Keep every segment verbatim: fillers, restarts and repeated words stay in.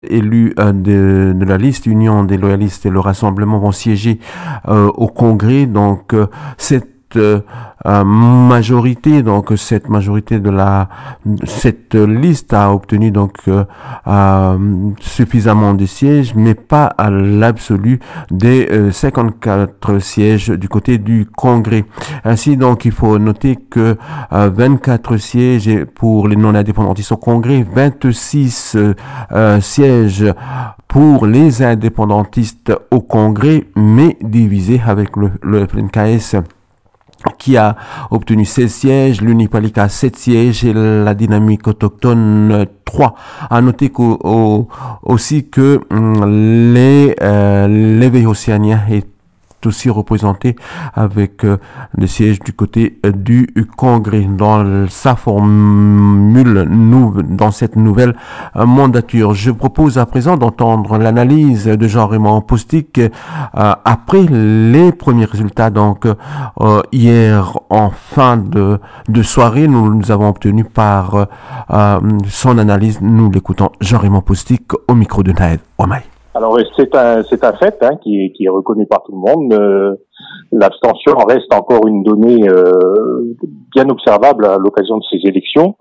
élus euh, de, de la liste Union des loyalistes et le Rassemblement vont siéger euh, au Congrès. Donc euh, cette euh, euh, majorité, donc cette majorité de la cette liste a obtenu donc euh, euh, suffisamment de sièges, mais pas à l'absolu des euh, cinquante-quatre sièges du côté du Congrès. Ainsi donc il faut noter que euh, vingt-quatre sièges pour les non-indépendantistes au Congrès, vingt-six euh, sièges pour les indépendantistes au Congrès, mais divisés avec le, le F N K S qui a obtenu seize sièges, l'Unipalika sept sièges et la Dynamique autochtone trois. À noter qu'au, au, aussi que hum, les, euh, l'éveil océanien est aussi représenté avec euh, le siège du côté euh, du Congrès dans sa formule nou- dans cette nouvelle euh, mandature. Je propose à présent d'entendre l'analyse de Jean-Raymond Postic euh, après les premiers résultats. Donc euh, hier en fin de, de soirée, nous, nous avons obtenu par euh, euh, son analyse. Nous l'écoutons, Jean-Raymond Postic au micro de Naël Ouamay. Alors c'est un c'est un fait hein, qui, est, qui est reconnu par tout le monde. Euh, l'abstention reste encore une donnée euh, bien observable à l'occasion de ces élections.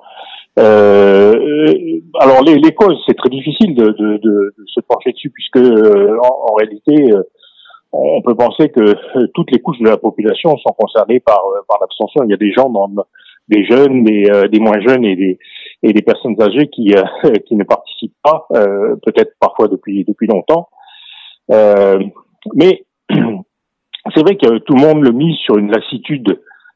Euh, alors les, les causes, c'est très difficile de, de, de, de se pencher dessus puisque euh, en, en réalité euh, on peut penser que euh, toutes les couches de la population sont concernées par par l'abstention. Il y a des gens, dans, des jeunes, des, euh, des moins jeunes et des et des personnes âgées qui euh, qui ne participent pas, euh, peut-être parfois depuis depuis longtemps. Euh, mais c'est vrai que tout le monde le mise sur une lassitude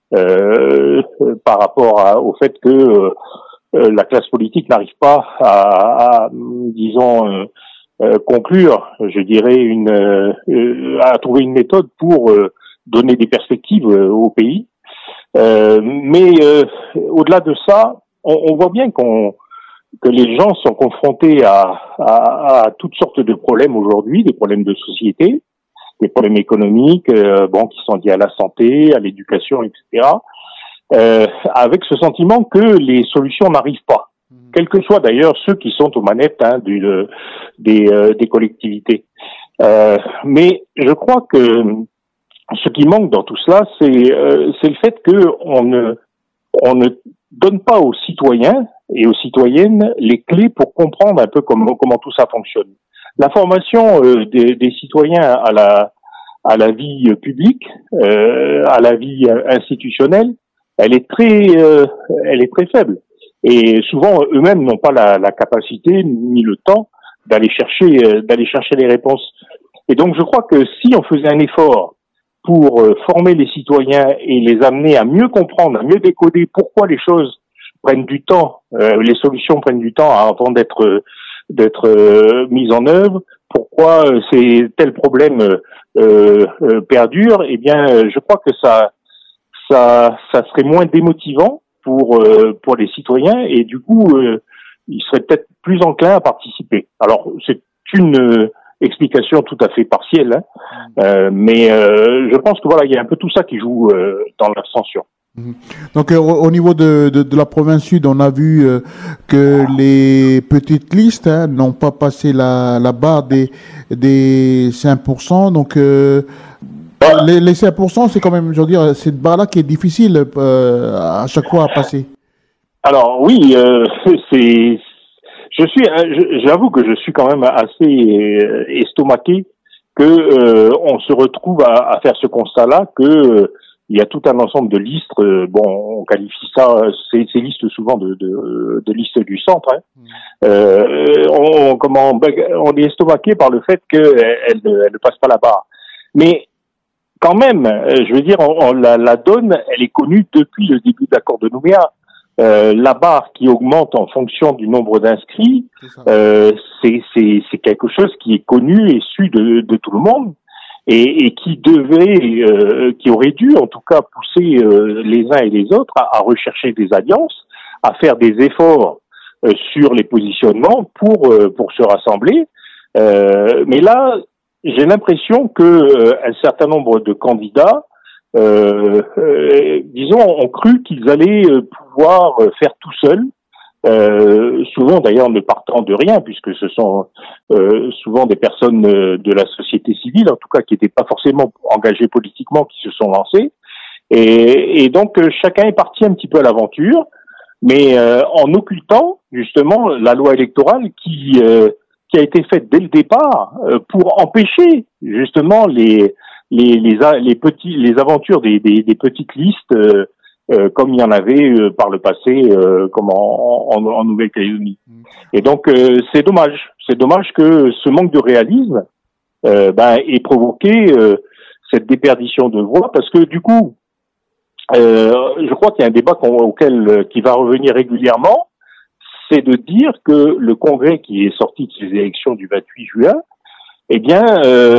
euh, par rapport à, au fait que euh, la classe politique n'arrive pas à, à disons euh, euh, conclure, je dirais, une euh, à trouver une méthode pour euh, donner des perspectives euh, au pays. Euh, mais euh, au-delà de ça, on, on voit bien qu'on que les gens sont confrontés à, à, à toutes sortes de problèmes aujourd'hui, des problèmes de société, des problèmes économiques, euh, bon, qui sont liés à la santé, à l'éducation, et cetera. Euh, avec ce sentiment que les solutions n'arrivent pas, quels que soient d'ailleurs ceux qui sont aux manettes hein, du, de, des, euh, des collectivités. Euh, mais je crois que ce qui manque dans tout cela, c'est, euh, c'est le fait que on ne, on ne donne pas aux citoyens et aux citoyennes les clés pour comprendre un peu comment, comment tout ça fonctionne. La formation euh, des, des citoyens à la, à la vie publique, euh, à la vie institutionnelle, elle est très, euh, elle est très faible. Et souvent, eux-mêmes n'ont pas la, la capacité ni le temps d'aller chercher, euh, d'aller chercher les réponses. Et donc, je crois que si on faisait un effort pour euh, former les citoyens et les amener à mieux comprendre, à mieux décoder pourquoi les choses prennent du temps, euh, les solutions prennent du temps avant d'être euh, d'être euh, mises en œuvre, pourquoi euh, ces tel problème euh, euh, perdure, eh bien, euh, je crois que ça ça ça serait moins démotivant pour euh, pour les citoyens et du coup, euh, ils seraient peut-être plus enclins à participer. Alors, c'est une euh, explication tout à fait partielle, hein. Euh, mais euh, je pense que voilà, il y a un peu tout ça qui joue euh, dans l'abstention. Donc euh, au niveau de, de, de la province sud, on a vu euh, que les petites listes hein, n'ont pas passé la, la barre des, des cinq pour cent. Donc euh, les, les cinq pour cent, c'est quand même, je veux dire, cette barre-là qui est difficile euh, à chaque fois à passer. Alors oui, euh, c'est, je suis, j'avoue que je suis quand même assez estomaqué que euh, on se retrouve à, à faire ce constat-là que euh, il y a tout un ensemble de listes. Euh, bon, on qualifie ça, ces, ces listes souvent de, de, de listes du centre. Hein. Mmh. Euh, on, comment, on est estomaqué par le fait qu'elle elle, elle ne passe pas la barre. Mais quand même, je veux dire, on, on, la, la donne, elle est connue depuis le début de l'accord de Nouméa. Euh, la barre qui augmente en fonction du nombre d'inscrits, euh, c'est, c'est, c'est quelque chose qui est connu et su de, de tout le monde et, et qui devrait, euh, qui aurait dû en tout cas pousser euh, les uns et les autres à, à rechercher des alliances, à faire des efforts euh, sur les positionnements pour euh, pour se rassembler. Euh, mais là, j'ai l'impression que euh, un certain nombre de candidats Euh, euh, disons, ont cru qu'ils allaient euh, pouvoir faire tout seuls euh, souvent d'ailleurs ne partant de rien, puisque ce sont euh, souvent des personnes de la société civile, en tout cas qui n'étaient pas forcément engagées politiquement, qui se sont lancées. Et, et donc euh, chacun est parti un petit peu à l'aventure, mais euh, en occultant justement la loi électorale qui euh, qui a été faite dès le départ euh, pour empêcher justement les les les, les petits les aventures des des, des petites listes euh, euh, comme il y en avait euh, par le passé euh, comme en, en, en Nouvelle-Calédonie. Et donc euh, c'est dommage, c'est dommage que ce manque de réalisme euh, ben ait provoqué euh, cette déperdition de voix, parce que du coup Euh, je crois qu'il y a un débat auquel qui va revenir régulièrement, c'est de dire que le Congrès qui est sorti de ces élections du vingt-huit juin, eh bien, euh,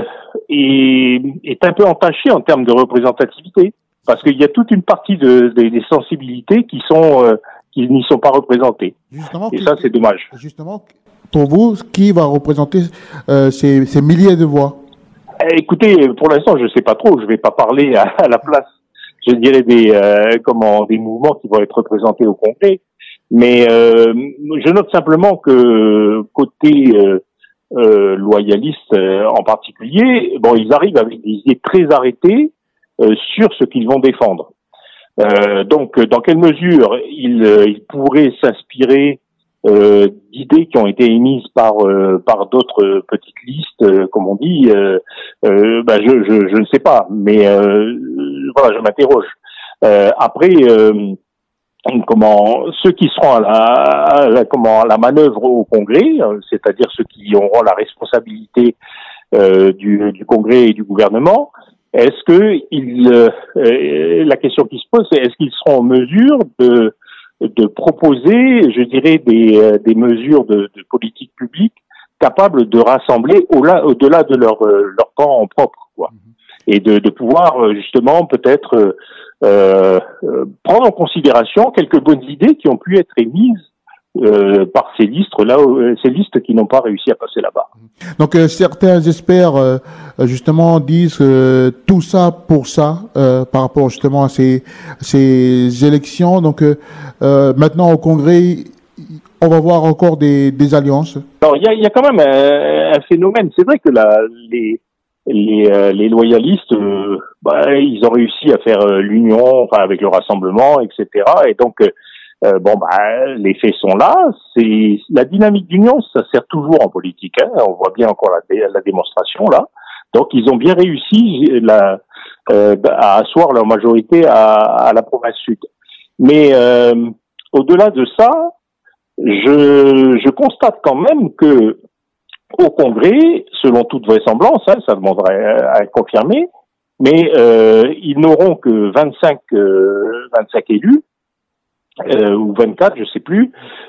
est, est un peu entaché en termes de représentativité, parce qu'il y a toute une partie de, de, des sensibilités qui sont euh, qui n'y sont pas représentées. Justement, Et qui, ça, c'est dommage. Justement, pour vous, qui va représenter euh, ces, ces milliers de voix? Écoutez, pour l'instant, je ne sais pas trop. Je ne vais pas parler à, à la place, je dirais, des euh, comment des mouvements qui vont être représentés au Congrès, mais euh, je note simplement que côté euh, euh, loyaliste euh, en particulier, bon, ils arrivent avec des idées très arrêtées euh, sur ce qu'ils vont défendre. Euh, donc, dans quelle mesure ils, euh, ils pourraient s'inspirer euh, d'idées qui ont été émises par euh, par d'autres petites listes, euh, comme on dit, euh, euh, ben je, je je ne sais pas, mais euh, voilà, je m'interroge. Euh, après, euh, comment ceux qui seront à la, à la comment à la manœuvre au Congrès, c'est-à-dire ceux qui auront la responsabilité euh, du, du Congrès et du gouvernement, est-ce que ils, euh, la question qui se pose, c'est est-ce qu'ils seront en mesure de de proposer, je dirais, des, des mesures de, de politique publique capables de rassembler au-delà, au-delà de leur, leur camp propre, quoi. Et de, de pouvoir, justement, peut-être euh, euh, prendre en considération quelques bonnes idées qui ont pu être émises euh, par ces listes là, ces listes qui n'ont pas réussi à passer là-bas. Donc euh, certains experts euh, justement disent euh, tout ça pour ça euh, par rapport justement à ces ces élections. Donc euh, euh, maintenant au Congrès, on va voir encore des des alliances. Alors il y a il y a quand même un, un phénomène. C'est vrai que la les les euh, les loyalistes, euh, bah, ils ont réussi à faire euh, l'union, enfin avec le rassemblement, et cetera. Et donc euh, Euh, bon, bah, les faits sont là. C'est la dynamique d'union, ça sert toujours en politique. Hein. On voit bien encore la, la démonstration là. Donc, ils ont bien réussi la, euh, à asseoir leur majorité à, à la province sud. Mais euh, au-delà de ça, je, je constate quand même que au Congrès, selon toute vraisemblance, hein, ça demanderait à être confirmé, mais euh, ils n'auront que vingt-cinq, euh, vingt-cinq élus. Euh, ou vingt-quatre, je sais plus,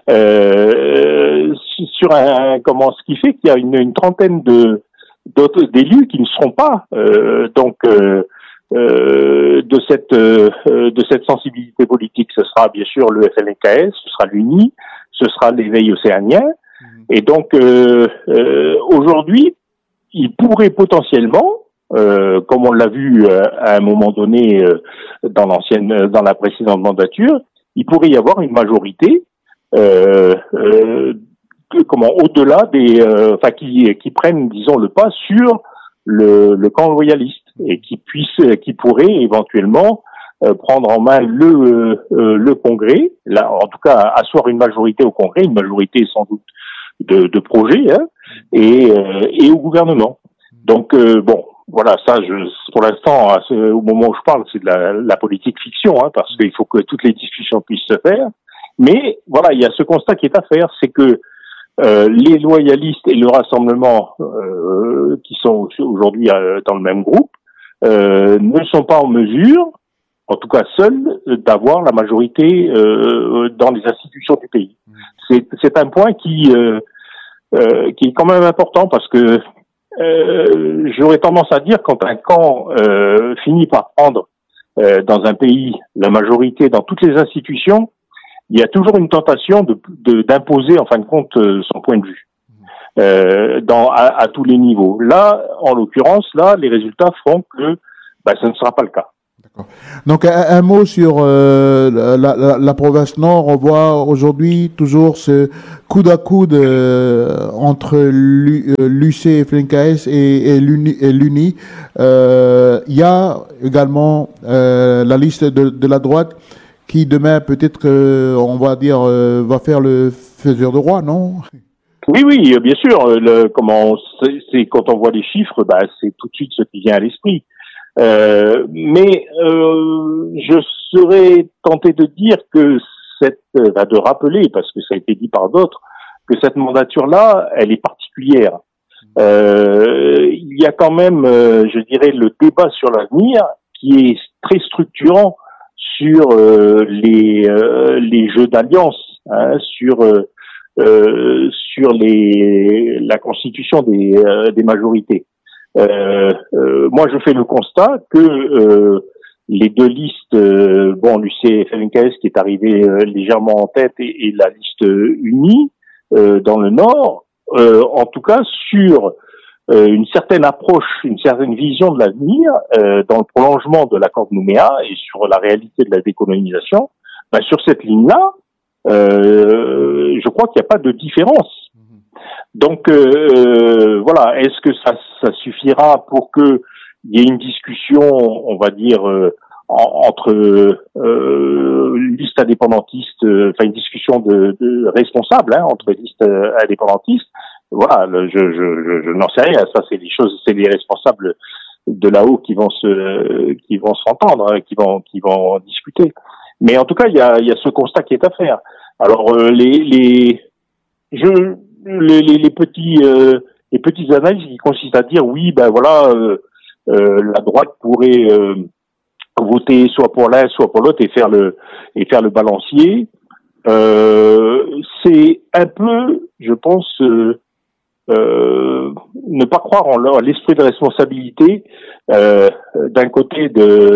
euh, sur un comment ce qui fait qu'il y a une, une trentaine de d'autres d'élus qui ne seront pas euh, donc euh, euh, de cette euh, de cette sensibilité politique. Ce sera bien sûr le F L N K S, ce sera l'U N I, ce sera l'éveil océanien. Et donc euh, euh, aujourd'hui, il pourrait potentiellement, euh, comme on l'a vu euh, à un moment donné euh, dans l'ancienne dans la précédente mandature, il pourrait y avoir une majorité, euh, euh, que, comment, au-delà des, euh, enfin, qui, qui prennent, disons, le pas sur le, le camp loyaliste et qui puissent, qui pourraient éventuellement euh, prendre en main le, euh, le Congrès, là, en tout cas, asseoir une majorité au Congrès, une majorité sans doute de, de projets, hein, et, euh, et au gouvernement. Donc, euh, bon. Voilà, ça, je, pour l'instant, au moment où je parle, c'est de la, la politique fiction, hein, parce qu'il faut que toutes les discussions puissent se faire. Mais voilà, il y a ce constat qui est à faire, c'est que euh, les loyalistes et le Rassemblement, euh, qui sont aujourd'hui euh, dans le même groupe, euh, ne sont pas en mesure, en tout cas seuls, d'avoir la majorité euh, dans les institutions du pays. C'est, c'est un point qui, euh, euh, qui est quand même important, parce que Euh, j'aurais tendance à dire quand un camp euh, finit par prendre euh, dans un pays la majorité dans toutes les institutions, il y a toujours une tentation de, de d'imposer en fin de compte euh, son point de vue euh, dans à, à tous les niveaux. Là, en l'occurrence, là, les résultats feront que bah, ce ne sera pas le cas. Donc un, un mot sur euh, la, la, la province Nord. On voit aujourd'hui toujours ce coude à coude euh, entre l'U C F L N K S et, et l'Uni. Euh, il y a également euh, la liste de, de la droite qui demain peut-être, euh, on va dire, euh, va faire le faiseur de roi, non? Oui, oui, bien sûr. Le, comment, c'est quand on voit les chiffres, bah, c'est tout de suite ce qui vient à l'esprit. Euh, mais euh, je serais tenté de dire que cette, bah, de rappeler, parce que ça a été dit par d'autres, que cette mandature-là, elle est particulière. Euh, il y a quand même, euh, je dirais, le débat sur l'avenir qui est très structurant sur euh, les euh, les jeux d'alliance, hein, sur euh, euh, sur les la constitution des euh, des majorités. Euh, euh, moi, je fais le constat que euh, les deux listes, euh, bon, l'U C F L N K S qui est arrivé euh, légèrement en tête et, et la liste unie euh, dans le Nord, euh, en tout cas sur euh, une certaine approche, une certaine vision de l'avenir, euh, dans le prolongement de l'accord de Nouméa et sur la réalité de la décolonisation, ben, sur cette ligne-là, euh, je crois qu'il n'y a pas de différence. Donc euh, voilà, est-ce que ça, ça suffira pour que il y ait une discussion, on va dire, euh, en, entre euh, listes indépendantistes, euh, enfin une discussion de, de responsables hein, entre listes euh, indépendantistes. Voilà, le, je, je, je, je n'en sais rien. Ça, c'est des choses, c'est les responsables de là-haut qui vont se, qui vont s'entendre, hein, qui vont, qui vont discuter. Mais en tout cas, il y a, il y a ce constat qui est à faire. Alors euh, les, les, je Les, les, les petits euh, les petites analyses qui consistent à dire oui ben voilà euh, euh, la droite pourrait euh, voter soit pour l'un soit pour l'autre et faire le et faire le balancier euh, c'est un peu je pense euh, euh, ne pas croire en leur l'esprit de responsabilité euh, d'un côté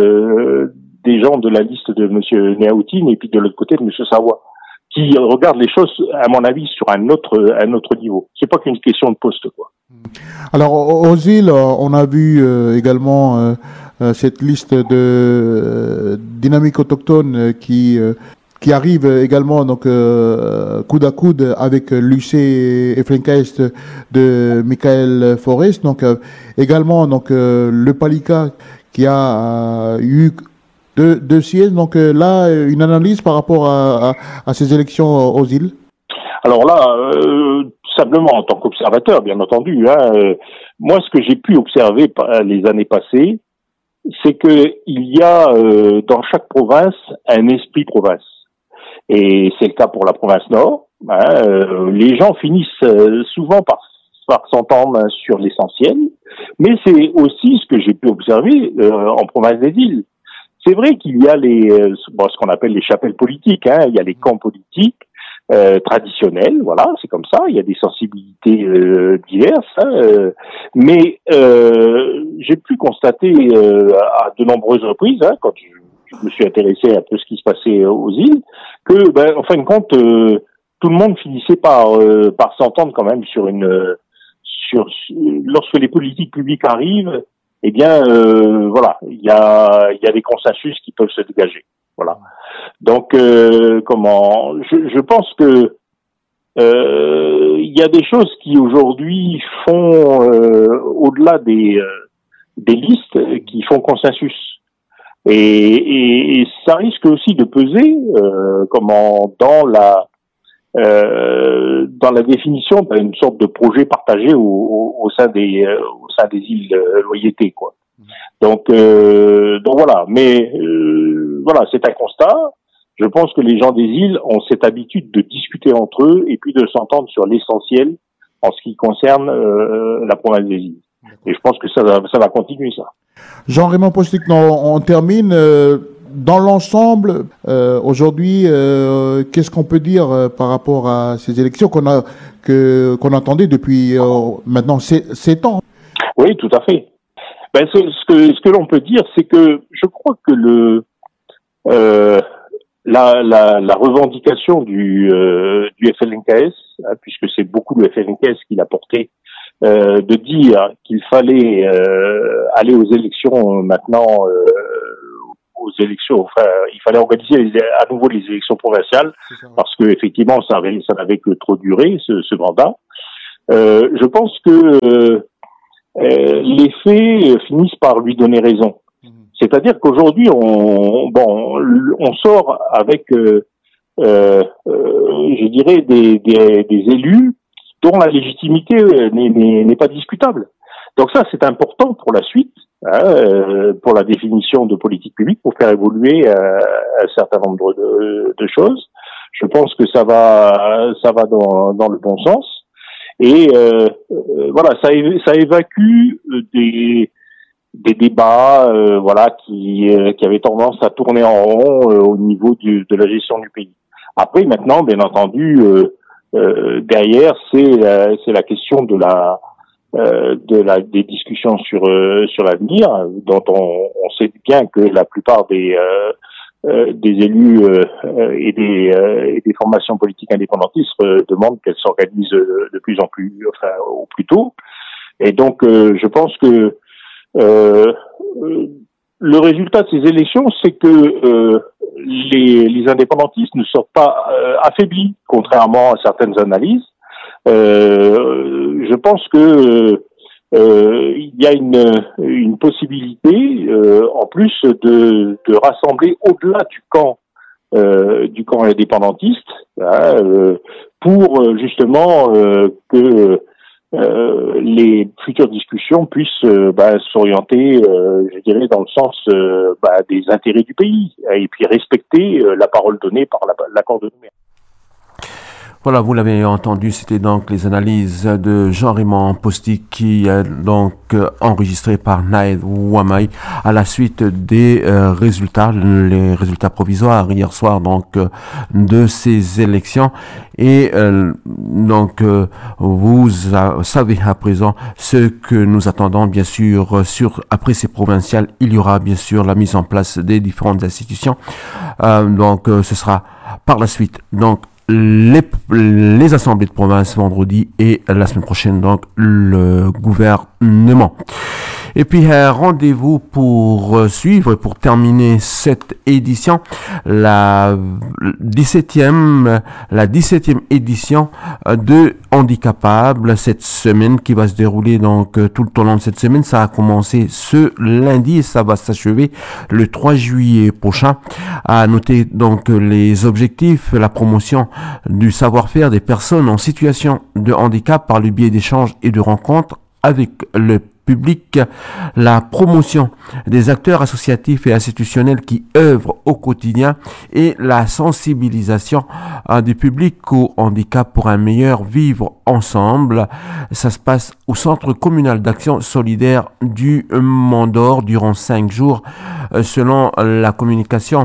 de des gens de la liste de monsieur Néaoutine et puis de l'autre côté de monsieur Savoie qui regarde les choses, à mon avis, sur un autre, un autre niveau. C'est pas qu'une question de poste, quoi. Alors, aux îles, on a vu euh, également euh, cette liste de euh, dynamiques autochtones qui euh, qui arrive également donc euh, coude à coude avec l'U C F L N K S de Michael Forest. Donc euh, également donc euh, le Palika qui a euh, eu Deux, deux sièges, donc euh, là, une analyse par rapport à, à, à ces élections aux îles. Alors là, euh, simplement en tant qu'observateur, bien entendu, hein, euh, moi ce que j'ai pu observer les années passées, c'est que il y a euh, dans chaque province un esprit province, et c'est le cas pour la province Nord. Hein, euh, les gens finissent euh, souvent par, par s'entendre sur l'essentiel, mais c'est aussi ce que j'ai pu observer euh, en province des îles. C'est vrai qu'il y a les, bon, ce qu'on appelle les chapelles politiques, hein. Il y a les camps politiques euh, traditionnels, voilà, c'est comme ça. Il y a des sensibilités euh, diverses, hein, euh, mais euh, j'ai pu constater euh, à de nombreuses reprises, hein, quand je, je me suis intéressé un peu à ce qui se passait aux îles, que, ben, en fin de compte, euh, tout le monde finissait par euh, par s'entendre quand même sur une sur lorsque les politiques publiques arrivent. Eh bien, euh, voilà, il y a, il y a des consensus qui peuvent se dégager. Voilà. Donc, euh, comment, je, je pense que euh, il y a des choses qui aujourd'hui font euh, au-delà des euh, des listes qui font consensus. Et, et, et ça risque aussi de peser, euh, comment, dans la euh, dans la définition d'une sorte de projet partagé au, au, au sein des euh, au sein des îles euh, Loyauté, quoi. Donc euh, donc voilà, mais euh, voilà, c'est un constat. Je pense que les gens des îles ont cette habitude de discuter entre eux et puis de s'entendre sur l'essentiel en ce qui concerne euh, la province des îles. Et je pense que ça va, ça va continuer, ça. Jean-Raymond Postic, on, on termine. Euh, dans l'ensemble, euh, aujourd'hui, euh, qu'est-ce qu'on peut dire euh, par rapport à ces élections qu'on a que qu'on attendait depuis euh, maintenant sept ans? Oui, tout à fait. Ben, ce, ce que ce que l'on peut dire, c'est que je crois que le euh, la, la, la revendication du euh, du F L N K S, hein, puisque c'est beaucoup le F L N K S qui l'a porté, euh, de dire qu'il fallait euh, aller aux élections maintenant euh, aux élections. Enfin, il fallait organiser les, à nouveau les élections provinciales parce que effectivement, ça, avait, ça n'avait que trop duré ce, ce mandat. Euh, je pense que euh, euh, les faits finissent par lui donner raison. C'est-à-dire qu'aujourd'hui, on, bon, on sort avec, euh, euh, euh, je dirais, des, des, des élus dont la légitimité n'est, n'est, n'est pas discutable. Donc ça, c'est important pour la suite, hein, euh, pour la définition de politique publique, pour faire évoluer euh, un certain nombre de, de choses. Je pense que ça va, ça va dans, dans le bon sens. Et euh, euh, voilà, ça, ça évacue des des débats, euh, voilà, qui euh, qui avaient tendance à tourner en rond euh, au niveau du, de la gestion du pays. Après, maintenant, bien entendu, euh, euh, derrière, c'est euh, c'est la question de la euh, de la des discussions sur euh, sur l'avenir, dont on, on sait bien que la plupart des euh, euh, des élus euh, et des euh, et des formations politiques indépendantistes euh, demandent qu'elles s'organisent de plus en plus, enfin, au plus tôt. Et donc, euh, je pense que Euh, le résultat de ces élections, c'est que euh, les, les indépendantistes ne sortent pas euh, affaiblis, contrairement à certaines analyses. Euh, je pense que euh, il y a une, une possibilité, euh, en plus, de, de rassembler au-delà du camp euh, du camp indépendantiste, hein, euh, pour justement euh, que Euh, les futures discussions puissent euh, bah, s'orienter, euh, je dirais, dans le sens euh, bah, des intérêts du pays, et puis respecter euh, la parole donnée par la, l'accord de Nouméa. Voilà, vous l'avez entendu, c'était donc les analyses de Jean-Raymond Posty qui est donc euh, enregistré par Naïd Ouammaï à la suite des euh, résultats, les résultats provisoires hier soir donc euh, de ces élections. Et euh, donc euh, vous a, savez à présent ce que nous attendons bien sûr sur après ces provinciales, il y aura bien sûr la mise en place des différentes institutions. Euh, donc euh, ce sera par la suite donc Les, les assemblées de province vendredi et la semaine prochaine donc le gouvernement. Et puis euh, rendez-vous pour euh, suivre, pour terminer cette édition, la dix-septième, la dix-septième édition euh, de Handicapables cette semaine qui va se dérouler donc euh, tout le long de cette semaine. Ça a commencé ce lundi et ça va s'achever le trois juillet prochain. À noter donc les objectifs, la promotion du savoir-faire des personnes en situation de handicap par le biais d'échanges et de rencontres avec le public, la promotion des acteurs associatifs et institutionnels qui œuvrent au quotidien et la sensibilisation euh, du public au handicap pour un meilleur vivre ensemble. Ça se passe au Centre communal d'action solidaire du Mont-d'Or durant cinq jours, euh, selon la communication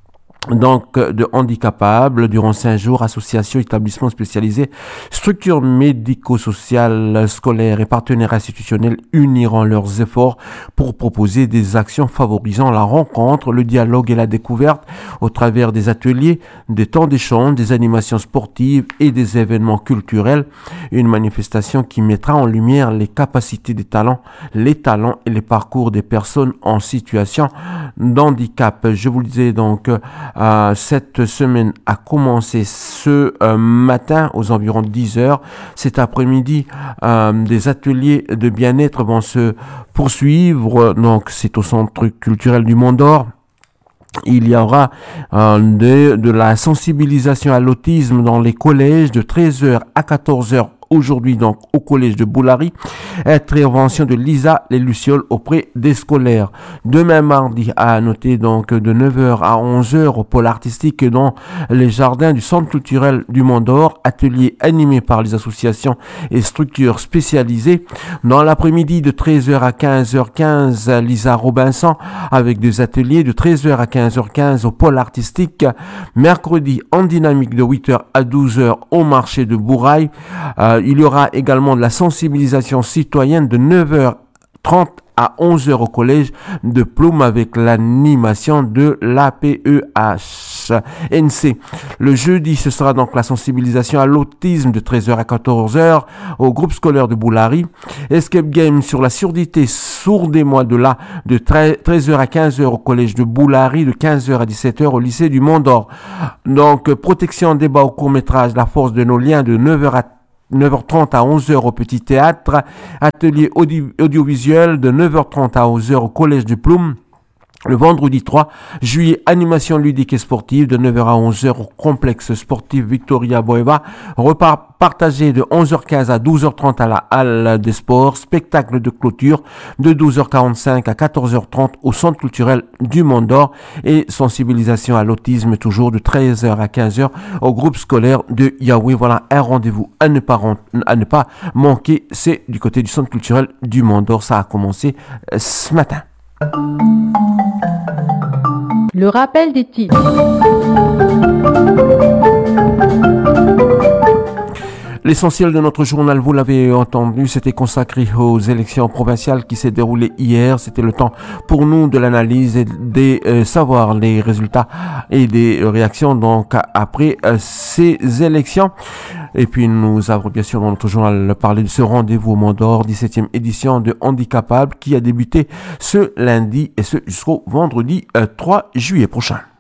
donc de Handicapables durant cinq jours, associations, établissements spécialisés, structures médico-sociales, scolaires et partenaires institutionnels uniront leurs efforts pour proposer des actions favorisant la rencontre, le dialogue et la découverte au travers des ateliers, des temps d'échange, des animations sportives et des événements culturels. Une manifestation qui mettra en lumière les capacités des talents, les talents et les parcours des personnes en situation d'handicap. Je vous le disais donc, Euh, cette semaine a commencé ce euh, matin aux environs dix heures. Cet après-midi, euh, des ateliers de bien-être vont se poursuivre. Donc, c'est au Centre culturel du Mont-d'Or. Il y aura euh, de, de la sensibilisation à l'autisme dans les collèges de treize heures à quatorze heures. Aujourd'hui, donc, au collège de Boulari, intervention de Lisa Les Lucioles auprès des scolaires. Demain, mardi, à noter, donc, de neuf heures à onze heures au pôle artistique dans les jardins du Centre culturel du Mont-d'Or, atelier animé par les associations et structures spécialisées. Dans l'après-midi, de treize heures à quinze heures quinze, Lisa Robinson, avec des ateliers de treize heures à quinze heures quinze au pôle artistique. Mercredi, en dynamique de huit heures à douze heures au marché de Bourail. Euh, Il y aura également de la sensibilisation citoyenne de neuf heures trente à onze heures au collège de Ploum avec l'animation de l'A P E H. H N C. Le jeudi, ce sera donc la sensibilisation à l'autisme de treize heures à quatorze heures au groupe scolaire de Boulari. Escape game sur la surdité, sourdez-moi de là, de treize heures à quinze heures au collège de Boulari, de quinze heures à dix-sept heures au lycée du Mont d'Or. Donc, protection, débat au court-métrage, la force de nos liens de neuf heures à neuf heures trente à onze heures au Petit Théâtre, atelier audi- audiovisuel de neuf heures trente à onze heures au Collège du Ploum. Le vendredi trois juillet, animation ludique et sportive de neuf heures à onze heures au complexe sportif Victoria Boeva. Repas partagé de onze heures quinze à douze heures trente à la halle des sports. Spectacle de clôture de douze heures quarante-cinq à quatorze heures trente au centre culturel du Mont d'Or. Et sensibilisation à l'autisme toujours de treize heures à quinze heures au groupe scolaire de Yahweh. Voilà un rendez-vous à ne pas, à ne pas manquer. C'est du côté du centre culturel du Mont d'Or. Ça a commencé ce matin. Le rappel des titres. L'essentiel de notre journal, vous l'avez entendu, c'était consacré aux élections provinciales qui s'est déroulées hier. C'était le temps pour nous de l'analyse et de euh, savoir les résultats et des réactions donc après euh, ces élections. Et puis nous avons bien sûr dans notre journal parlé de ce rendez-vous au Mont d'Or, dix-septième édition de Handicapable qui a débuté ce lundi et ce jusqu'au vendredi euh, trois juillet prochain.